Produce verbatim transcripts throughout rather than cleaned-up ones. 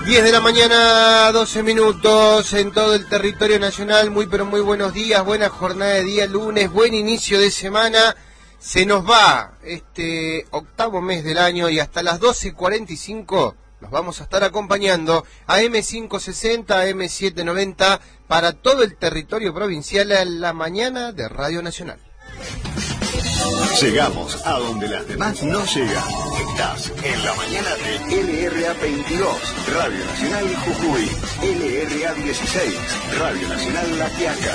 diez de la mañana, doce minutos en todo el territorio nacional. Muy pero muy buenos días, buena jornada de día lunes, buen inicio de semana. Se nos va este octavo mes del año y hasta las doce cuarenta y cinco los vamos a estar acompañando a eme quinientos sesenta, a eme setecientos noventa para todo el territorio provincial a la mañana de Radio Nacional. Llegamos a donde las demás no llegan. Estás en la mañana de L R A veintidós, Radio Nacional Jujuy, L R A dieciséis, Radio Nacional La Quiaca.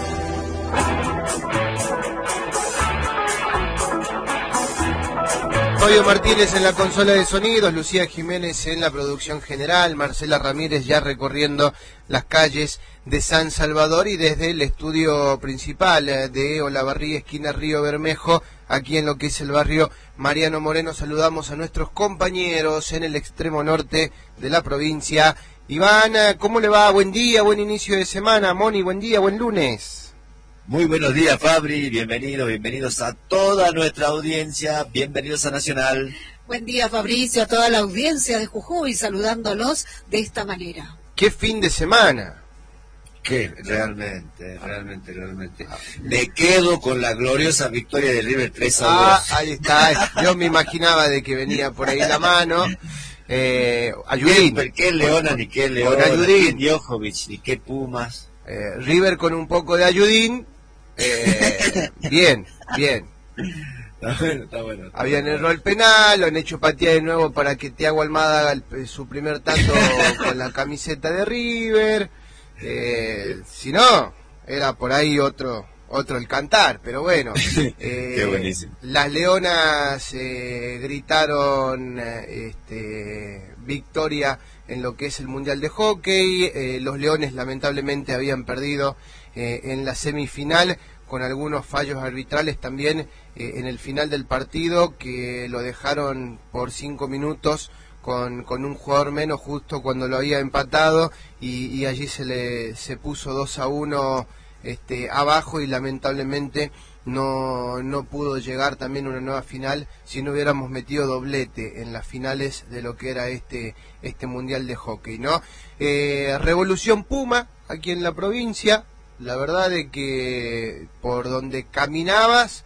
Fabio Martínez en la consola de sonidos, Lucía Jiménez en la producción general, Marcela Ramírez ya recorriendo las calles de San Salvador y desde el estudio principal de Olavarría, esquina Río Bermejo, aquí en lo que es el barrio Mariano Moreno, saludamos a nuestros compañeros en el extremo norte de la provincia. Iván, ¿cómo le va? Buen día, buen inicio de semana. Moni, buen día, buen lunes. Muy buenos días, Fabri, bienvenidos, bienvenidos a toda nuestra audiencia, bienvenidos a Nacional. Buen día, Fabricio, a toda la audiencia de Jujuy, saludándolos de esta manera. ¡Qué fin de semana! Que realmente, realmente, realmente. Me quedo con la gloriosa victoria de River tres a dos. Ah, ahí está, yo me imaginaba de que venía por ahí la mano. Eh, Ayudín. ¿Qué, qué Leona, ni qué Leona, Ayudín. ni Djokovic, ni qué Pumas. Eh, River con un poco de Ayudín. Eh, bien, bien. Está bueno, está bueno. Está Habían bueno. errado el penal, lo han hecho patear de nuevo para que Thiago Almada haga el, su primer tanto con la camiseta de River. Eh, si no, era por ahí otro otro el cantar, pero bueno. Eh, Qué buenísimo. Las Leonas eh, gritaron eh, este, victoria en lo que es el Mundial de Hockey. Eh, los Leones lamentablemente habían perdido eh, en la semifinal con algunos fallos arbitrales también eh, en el final del partido que lo dejaron por cinco minutos con, con un jugador menos justo cuando lo había empatado y, y allí se le se puso dos a uno este, abajo y lamentablemente no, no pudo llegar también una nueva final si no hubiéramos metido doblete en las finales de lo que era este, este Mundial de Hockey, ¿no? Eh, Revolución Puma aquí en la provincia. La verdad de que por donde caminabas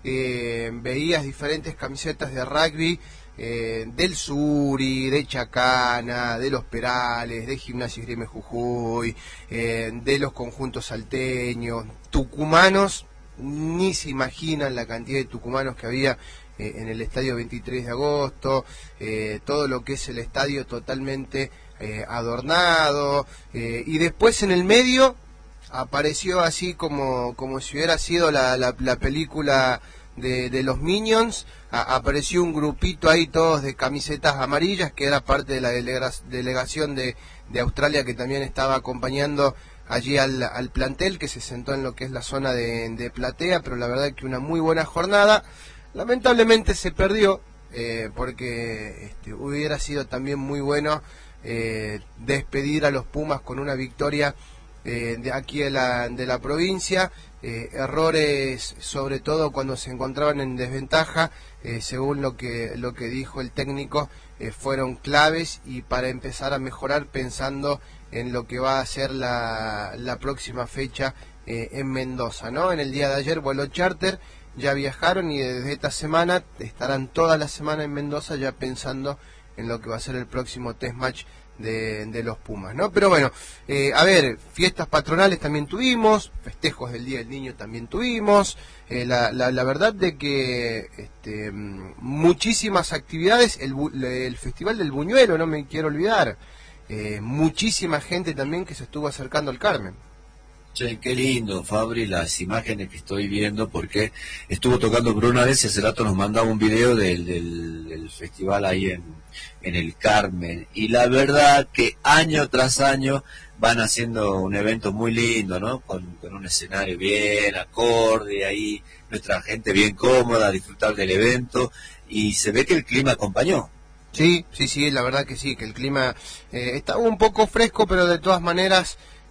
eh, veías diferentes camisetas de rugby eh, del Suri, de Chacana, de los Perales, de Gimnasia y Esgrima Jujuy, eh, de los conjuntos salteños, tucumanos, ni se imaginan la cantidad de tucumanos que había eh, en el estadio veintitrés de agosto, eh, todo lo que es el estadio totalmente eh, adornado, eh, y después en el medio apareció así como, como si hubiera sido la, la, la película de, de los Minions. A, apareció un grupito ahí todos de camisetas amarillas que era parte de la delega, delegación de, de Australia que también estaba acompañando allí al, al plantel que se sentó en lo que es la zona de, de platea, pero la verdad que una muy buena jornada. Lamentablemente se perdió eh, porque este, hubiera sido también muy bueno eh, despedir a los Pumas con una victoria Eh, de aquí de la, de la provincia, eh, errores sobre todo cuando se encontraban en desventaja, eh, según lo que, lo que dijo el técnico, eh, fueron claves y para empezar a mejorar pensando en lo que va a ser la, la próxima fecha eh, en Mendoza, ¿no? En el día de ayer vuelo charter, ya viajaron y desde esta semana estarán toda la semana en Mendoza ya pensando en lo que va a ser el próximo test match De, de los Pumas, ¿no? Pero bueno, eh, a ver, fiestas patronales también tuvimos, festejos del Día del Niño también tuvimos, eh, la, la, la verdad de que este, muchísimas actividades, el, el Festival del Buñuelo, no me quiero olvidar, eh, muchísima gente también que se estuvo acercando al Carmen. Che, qué lindo, Fabri, las imágenes que estoy viendo, porque estuvo tocando Bruna vez y hace rato nos mandaba un video del, del, del festival ahí en, en el Carmen, y la verdad que año tras año van haciendo un evento muy lindo, ¿no? Con, con un escenario bien acorde, ahí nuestra gente bien cómoda, a disfrutar del evento, y se ve que el clima acompañó. Sí, sí, sí, la verdad que sí, que el clima eh, estaba un poco fresco, pero de todas maneras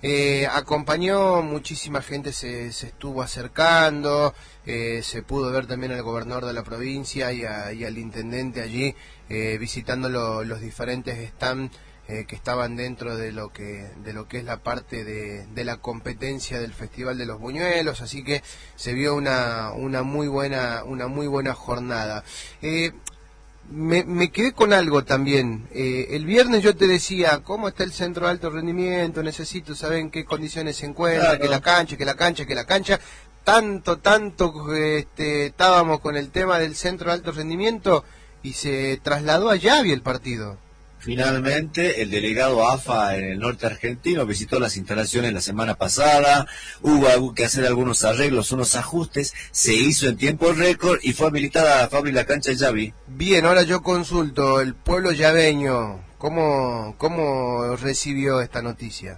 eh, acompañó, muchísima gente se, se estuvo acercando, eh, se pudo ver también al gobernador de la provincia y, a, y al intendente allí eh, visitando lo, los diferentes stands eh, que estaban dentro de lo que de lo que es la parte de, de la competencia del Festival de los Buñuelos, así que se vio una una muy buena una muy buena jornada. Eh, Me, me quedé con algo también. Eh, el viernes yo te decía, ¿cómo está el centro de alto rendimiento? Necesito saber en qué condiciones se encuentra, claro. que la cancha, que la cancha, que la cancha. Tanto, tanto este, estábamos con el tema del centro de alto rendimiento y se trasladó a Yavi el partido. Finalmente, el delegado A F A en el norte argentino visitó las instalaciones la semana pasada, hubo que hacer algunos arreglos, unos ajustes, se hizo en tiempo récord y fue habilitada Fabri la cancha de Yavi. Bien, ahora yo consulto, el pueblo yaveño, ¿cómo, cómo recibió esta noticia?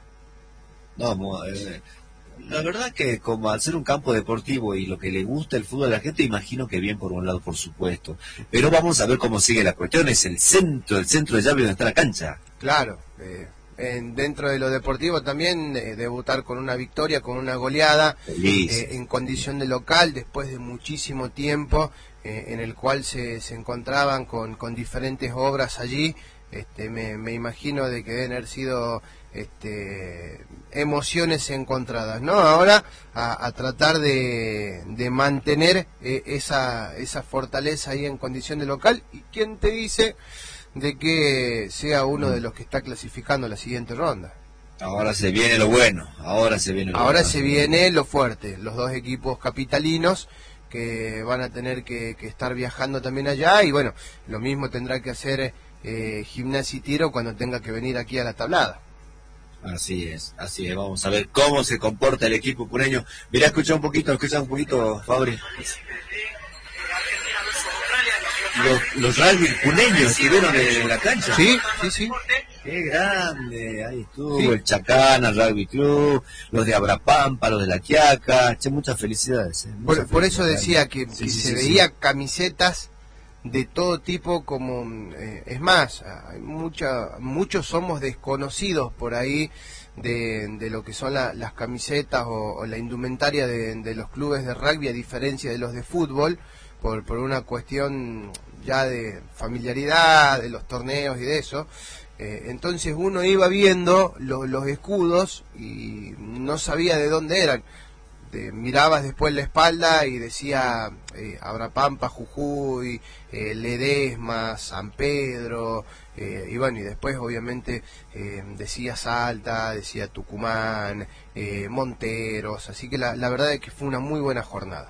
No, eh, la verdad que como al ser un campo deportivo y lo que le gusta el fútbol a la gente, imagino que bien por un lado, por supuesto. Pero vamos a ver cómo sigue la cuestión. Es el centro, el centro de Yavi donde está la cancha. Claro, eh, en, dentro de lo deportivo también eh, debutar con una victoria, con una goleada, eh, en condición de local, después de muchísimo tiempo eh, en el cual se, se encontraban con, con diferentes obras allí. Este, me, me imagino de que deben haber sido este, emociones encontradas, ¿no? Ahora a, a tratar de, de mantener eh, esa, esa fortaleza ahí en condición de local. ¿Y quién te dice de que sea uno de los que está clasificando la siguiente ronda? Ahora se viene lo bueno, ahora se viene lo Ahora bueno. se viene lo fuerte, los dos equipos capitalinos que van a tener que, que estar viajando también allá, y bueno, lo mismo tendrá que hacer eh, Gimnasia y Tiro cuando tenga que venir aquí a la tablada. Así es, así es, vamos a ver cómo se comporta el equipo puneño. Mirá, escucha un poquito, escucha un poquito, Fabri. Los, los rugby puneños estuvieron en la cancha. Sí, sí, sí. Qué grande, ahí estuvo Sí. el Chacana, el Rugby Club, los de Abrapampa, los de La Quiaca, che, muchas felicidades. Eh, muchas Por, por felicidades. eso decía que, Sí, que sí, se sí, veía sí. camisetas de todo tipo, como eh, es más, hay mucha, muchos somos desconocidos por ahí de, de lo que son la, las camisetas o, o la indumentaria de, de los clubes de rugby, a diferencia de los de fútbol, por, por una cuestión ya de familiaridad, de los torneos y de eso. Eh, entonces uno iba viendo lo, los escudos y no sabía de dónde eran. Te mirabas después la espalda y decía eh, Abrapampa, Jujuy, eh, Ledesma, San Pedro, eh, y bueno, y después obviamente eh, decía Salta, decía Tucumán, eh, Monteros, así que la, la verdad es que fue una muy buena jornada.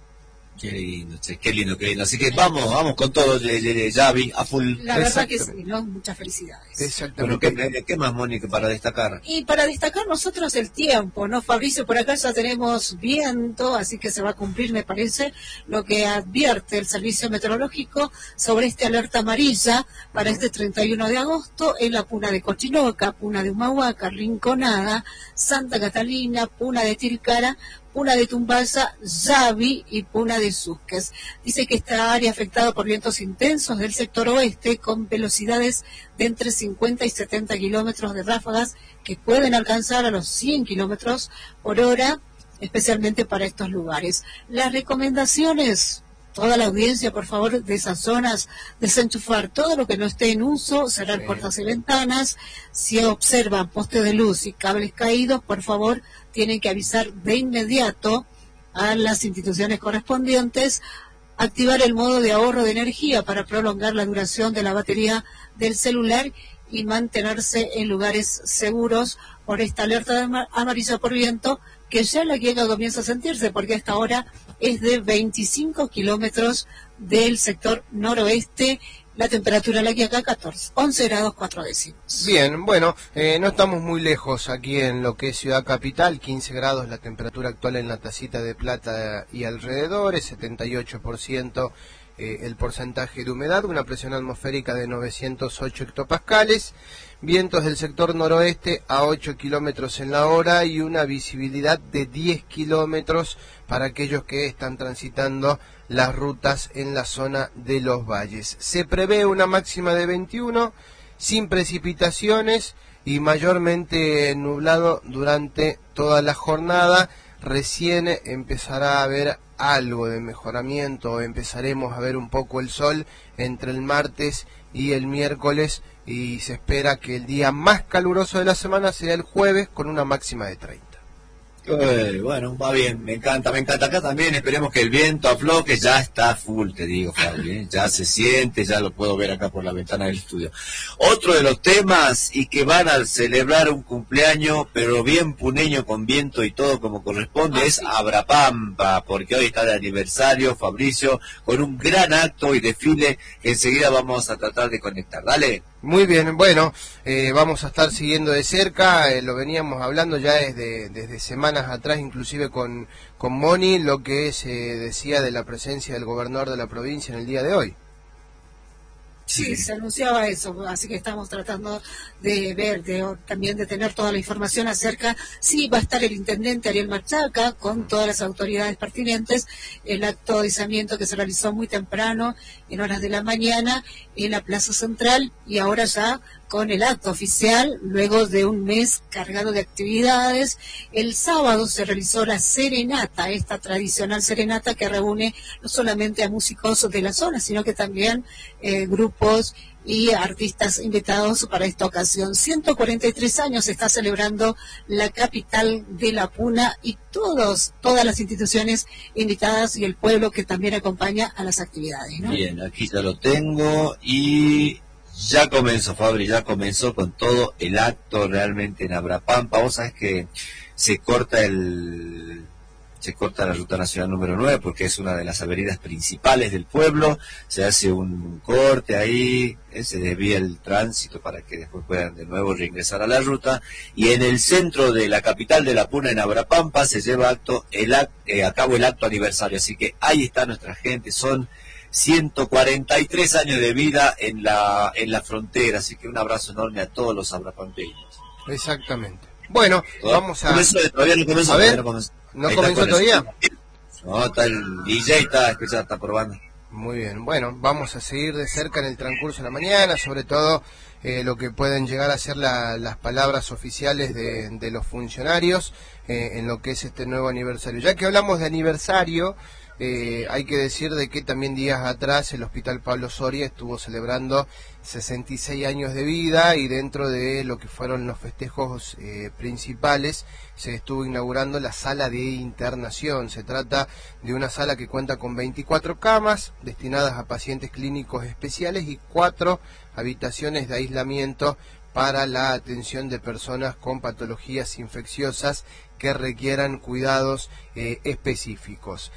Qué lindo, che, qué lindo, qué lindo. Así que vamos, vamos con todo, de, de, de Yavi a full. La verdad que sí, ¿no? Muchas felicidades. Exactamente. Bueno, ¿qué, ¿qué más, Mónica, para destacar? Y para destacar nosotros el tiempo, ¿no, Fabricio? Por acá ya tenemos viento, así que se va a cumplir, me parece, lo que advierte el Servicio Meteorológico sobre esta alerta amarilla para este treinta y uno de agosto en la Puna de Cochinoca, Puna de Humahuaca, Rinconada, Santa Catalina, Puna de Tilcara, Puna de Tumbasa, Yavi y Puna de Susques. Dice que esta área afectada por vientos intensos del sector oeste con velocidades de entre cincuenta y setenta kilómetros de ráfagas que pueden alcanzar a los cien kilómetros por hora, especialmente para estos lugares. Las recomendaciones, toda la audiencia, por favor, de esas zonas, desenchufar todo lo que no esté en uso, cerrar Sí. puertas y ventanas. Si observan postes de luz y cables caídos, por favor, tienen que avisar de inmediato a las instituciones correspondientes, activar el modo de ahorro de energía para prolongar la duración de la batería del celular y mantenerse en lugares seguros por esta alerta de ama- amarilla por viento, que ya la Quiaca comienza a sentirse, porque hasta ahora es de veinticinco kilómetros del sector noroeste. La temperatura en la Quiaca catorce, once grados cuatro décimos. Bien, bueno, eh, no estamos muy lejos aquí en lo que es Ciudad Capital, quince grados la temperatura actual en la Tacita de Plata y alrededores, setenta y ocho por ciento eh, el porcentaje de humedad, una presión atmosférica de novecientos ocho hectopascales, vientos del sector noroeste a ocho kilómetros en la hora y una visibilidad de diez kilómetros para aquellos que están transitando las rutas en la zona de los valles. Se prevé una máxima de veintiuno, sin precipitaciones, y mayormente nublado durante toda la jornada. Recién empezará a haber algo de mejoramiento, empezaremos a ver un poco el sol entre el martes y el miércoles, y se espera que el día más caluroso de la semana sea el jueves con una máxima de treinta. Eh, bueno, va bien, me encanta, me encanta. Acá también esperemos que el viento afloje, ya está full, te digo, Fabi, ¿eh? Ya se siente, ya lo puedo ver acá por la ventana del estudio. Otro de los temas, y que van a celebrar un cumpleaños, pero bien puneño, con viento y todo como corresponde, ah, es sí. Abrapampa, porque hoy está de aniversario, Fabricio, con un gran acto y desfile que enseguida vamos a tratar de conectar. Dale. Muy bien, bueno, eh, vamos a estar siguiendo de cerca, eh, lo veníamos hablando ya desde, desde semanas atrás, inclusive con, con Moni, lo que se decía de la presencia del gobernador de la provincia en el día de hoy. Sí, se anunciaba eso, así que estamos tratando de ver, de, también de tener toda la información acerca. Sí, va a estar el intendente Ariel Machaca con todas las autoridades pertinentes. El acto de izamiento que se realizó muy temprano, en horas de la mañana, en la Plaza Central, y ahora ya con el acto oficial, luego de un mes cargado de actividades. El sábado se realizó la serenata, esta tradicional serenata que reúne no solamente a músicos de la zona, sino que también eh, grupos y artistas invitados para esta ocasión. ciento cuarenta y tres años se está celebrando la capital de la Puna, y todos, todas las instituciones invitadas y el pueblo que también acompaña a las actividades, ¿no? Bien, aquí ya lo tengo y ya comenzó, Fabri, ya comenzó con todo el acto realmente en Abrapampa. Vos sabés que se corta el se corta la ruta nacional número nueve porque es una de las avenidas principales del pueblo. Se hace un corte ahí, eh, se desvía el tránsito para que después puedan de nuevo reingresar a la ruta, y en el centro de la capital de la Puna, en Abrapampa, se lleva acto el act, eh, a cabo el acto aniversario. Así que ahí está nuestra gente, son ciento cuarenta y tres años de vida en la en la frontera, así que un abrazo enorme a todos los abrapampeños. Exactamente. Bueno, ¿todo? Vamos a... ¿Comenzó? Todavía no comenzó. A ver, no comenzó, ¿no comenzó todavía? No, está el D J, está, escucha, está probando. Muy bien, bueno, vamos a seguir de cerca en el transcurso de la mañana, sobre todo eh, lo que pueden llegar a ser la, las palabras oficiales de, de los funcionarios eh, en lo que es este nuevo aniversario. Ya que hablamos de aniversario, Eh, hay que decir de que también días atrás el Hospital Pablo Soria estuvo celebrando sesenta y seis años de vida, y dentro de lo que fueron los festejos eh, principales se estuvo inaugurando la sala de internación. Se trata de una sala que cuenta con veinticuatro camas destinadas a pacientes clínicos especiales y cuatro habitaciones de aislamiento para la atención de personas con patologías infecciosas que requieran cuidados eh, específicos.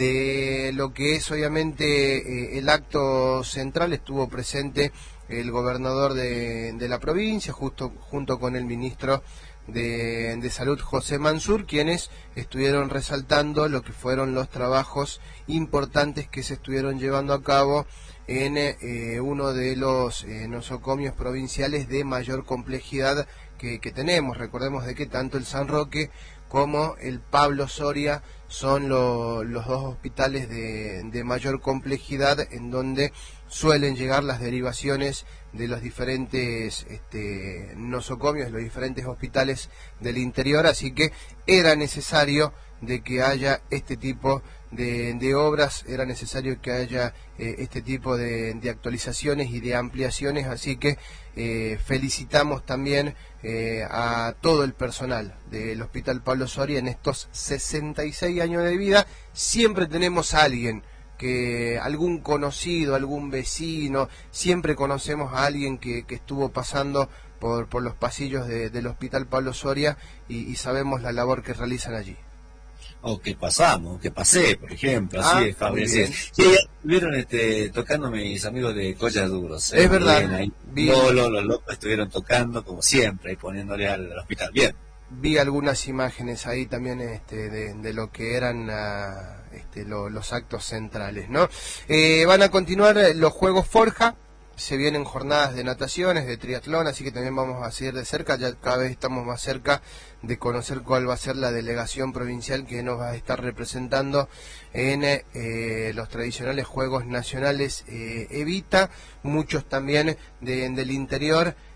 De lo que es obviamente eh, el acto central estuvo presente el gobernador de, de la provincia, justo junto con el ministro de, de Salud, José Mansur, quienes estuvieron resaltando lo que fueron los trabajos importantes que se estuvieron llevando a cabo en eh, uno de los eh, nosocomios provinciales de mayor complejidad que, que tenemos. Recordemos de que tanto el San Roque como el Pablo Soria son lo, los dos hospitales de, de mayor complejidad, en donde suelen llegar las derivaciones de los diferentes este, nosocomios, los diferentes hospitales del interior, así que era necesario de que haya este tipo de, de obras, era necesario que haya eh, este tipo de, de actualizaciones y de ampliaciones, así que eh, felicitamos también eh, a todo el personal del Hospital Pablo Soria en estos sesenta y seis años de vida. Siempre tenemos a alguien, que algún conocido, algún vecino, siempre conocemos a alguien que, que estuvo pasando por, por los pasillos de, del Hospital Pablo Soria y, y sabemos la labor que realizan allí. O que pasamos, que pasé, por ejemplo, ah, así es, Fabri. Sí, ya estuvieron este, tocando mis amigos de Collas Duros. ¿eh? Es verdad. Bien, ahí, Lolo, los locos estuvieron tocando, como siempre, y poniéndole al, al hospital. Bien. Vi algunas imágenes ahí también este, de, de lo que eran uh, este, lo, los actos centrales, ¿no? Eh, van a continuar los Juegos Forja. Se vienen jornadas de nataciones, de triatlón, así que también vamos a seguir de cerca. Ya cada vez estamos más cerca de conocer cuál va a ser la delegación provincial que nos va a estar representando en eh, los tradicionales Juegos Nacionales eh, Evita. Muchos también de, del interior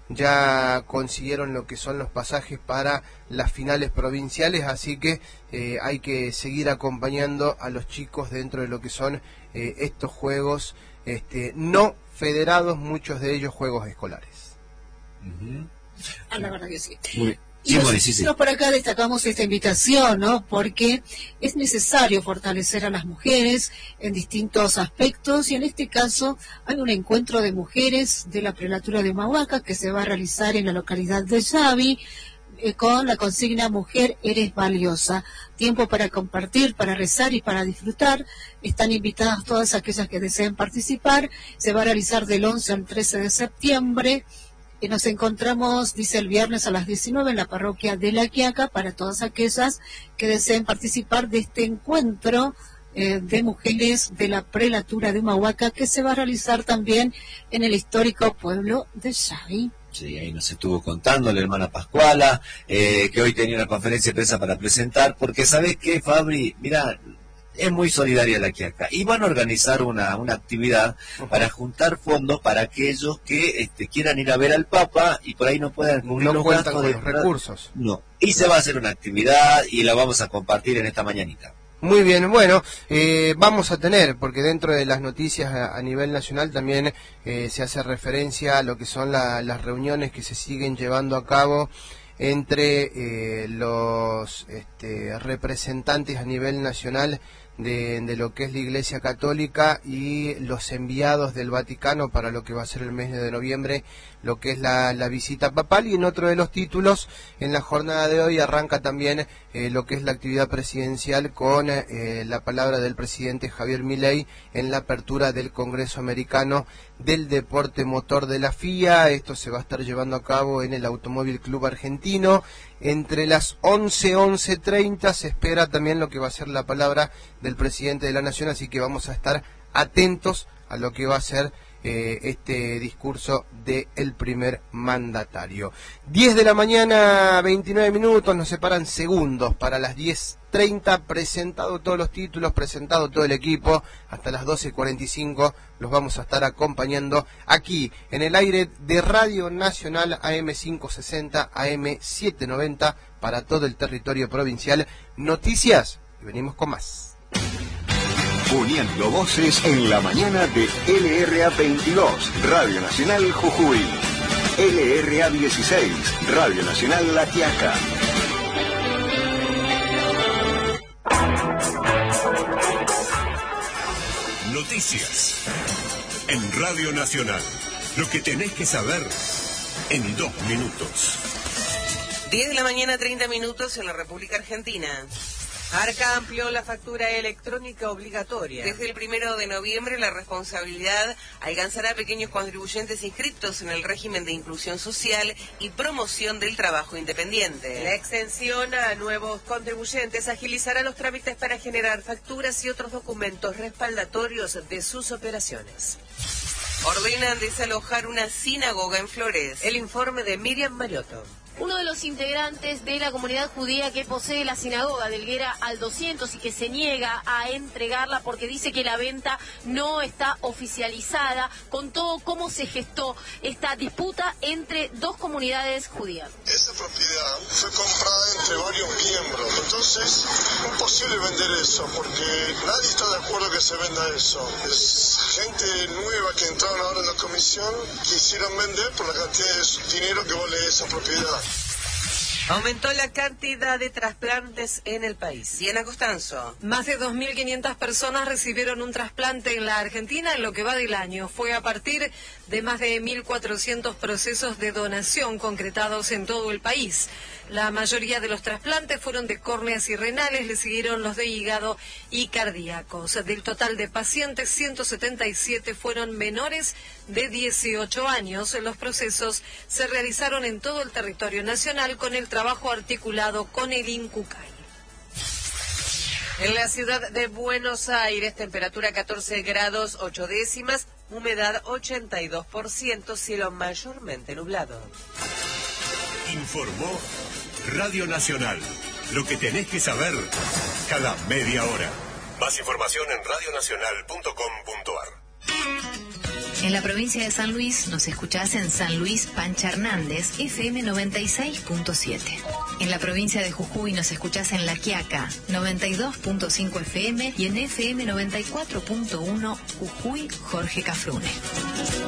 ya consiguieron lo que son los pasajes para las finales provinciales, así que eh, hay que seguir acompañando a los chicos dentro de lo que son eh, estos juegos este, no federados, muchos de ellos juegos escolares. Uh-huh. Ah, la verdad que sí. Muy bien. Y nosotros sí, sí. por acá destacamos esta invitación, ¿no? Porque es necesario fortalecer a las mujeres en distintos aspectos, y en este caso hay un encuentro de mujeres de la prelatura de Humahuaca que se va a realizar en la localidad de Xavi, eh, con la consigna Mujer eres valiosa. Tiempo para compartir, para rezar y para disfrutar. Están invitadas todas aquellas que deseen participar. Se va a realizar del once al trece de septiembre. Y nos encontramos, dice, el viernes a las diecinueve en la parroquia de La Quiaca, para todas aquellas que deseen participar de este encuentro eh, de mujeres de la prelatura de Humahuaca, que se va a realizar también en el histórico pueblo de Xavi. Sí, ahí nos estuvo contando la hermana Pascuala, eh, que hoy tenía una conferencia de prensa para presentar, porque ¿sabés qué, Fabri? Mira, es muy solidaria La Quiaca, y van a organizar una, una actividad para juntar fondos para aquellos que este, quieran ir a ver al Papa y por ahí no puedan cubrir no los cuentan gastos con de los recursos. No, y se va a hacer una actividad y la vamos a compartir en esta mañanita. Muy bien, bueno, eh, vamos a tener, porque dentro de las noticias a, a nivel nacional también eh, se hace referencia a lo que son la, las reuniones que se siguen llevando a cabo entre eh, los este, representantes a nivel nacional de, de lo que es la Iglesia Católica y los enviados del Vaticano para lo que va a ser el mes de noviembre, lo que es la, la visita papal. Y en otro de los títulos, en la jornada de hoy arranca también eh, lo que es la actividad presidencial con eh, la palabra del presidente Javier Milei en la apertura del Congreso Americano del Deporte Motor de la F I A. Esto se va a estar llevando a cabo en el Automóvil Club Argentino. Entre las once, once treinta se espera también lo que va a ser la palabra del presidente de la Nación, así que vamos a estar atentos a lo que va a ser eh, este discurso del primer mandatario. diez de la mañana, veintinueve minutos, nos separan segundos para las diez treinta, presentado todos los títulos, presentado todo el equipo, hasta las doce cuarenta y cinco los vamos a estar acompañando aquí en el aire de Radio Nacional A M quinientos sesenta, A M setecientos noventa para todo el territorio provincial. Noticias y venimos con más. Uniendo voces en la mañana de L R A veintidós, Radio Nacional Jujuy. L R A dieciséis, Radio Nacional La Quiaca. Noticias en Radio Nacional. Lo que tenés que saber en dos minutos. diez de la mañana, treinta minutos en la República Argentina. Arca amplió la factura electrónica obligatoria. Desde el primero de noviembre la responsabilidad alcanzará a pequeños contribuyentes inscritos en el régimen de inclusión social y promoción del trabajo independiente. La extensión a nuevos contribuyentes agilizará los trámites para generar facturas y otros documentos respaldatorios de sus operaciones. Ordenan desalojar una sinagoga en Flores. El informe de Miriam Mariotto. Uno de los integrantes de la comunidad judía que posee la sinagoga de Helguera al doscientos y que se niega a entregarla porque dice que la venta no está oficializada, contó cómo se gestó esta disputa entre dos comunidades judías. Esa propiedad fue comprada entre varios miembros, entonces es imposible vender eso porque nadie está de acuerdo que se venda eso. Es gente nueva que entraron ahora en la comisión, quisieron vender por la cantidad de dinero que vale esa propiedad. Aumentó la cantidad de trasplantes en el país. Diana Costanzo. Más de dos mil quinientas personas recibieron un trasplante en la Argentina en lo que va del año. Fue a partir de más de mil cuatrocientos procesos de donación concretados en todo el país. La mayoría de los trasplantes fueron de córneas y renales, le siguieron los de hígado y cardíacos. Del total de pacientes, ciento setenta y siete fueron menores de dieciocho años. Los procesos se realizaron en todo el territorio nacional con el trabajo articulado con el INCUCAI. En la ciudad de Buenos Aires, temperatura catorce grados ocho décimas, humedad ochenta y dos por ciento, cielo mayormente nublado. Informó Radio Nacional. Lo que tenés que saber cada media hora. Más información en radio nacional punto com punto a r. En la provincia de San Luis nos escuchás en San Luis Pancha Hernández, F M noventa y seis punto siete. En la provincia de Jujuy nos escuchás en La Quiaca, noventa y dos punto cinco F M y en F M noventa y cuatro punto uno Jujuy Jorge Cafrune.